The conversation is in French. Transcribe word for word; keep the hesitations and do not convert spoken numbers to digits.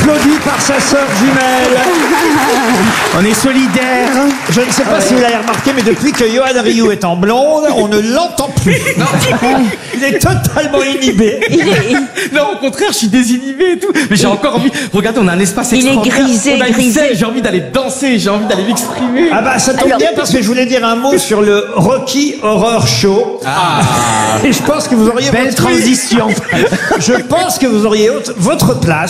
applaudi par sa sœur jumelle. On est solidaires. Je ne sais pas si vous l'avez remarqué, mais depuis que Johan Rioux est en blonde, on ne l'entend plus. Il est totalement inhibé. Il est, Non, au contraire, je suis désinhibé et tout. Mais j'ai encore envie. Regardez, on a un espace Il est extraordinaire. grisé, on a une grisé. scène, j'ai envie d'aller danser, j'ai envie d'aller m'exprimer. Ah bah ça tombe Alors- bien parce que je voulais dire un mot sur le Rocky Horror Show. Et je pense que vous auriez Belle votre- transition. Je pense que vous auriez votre place.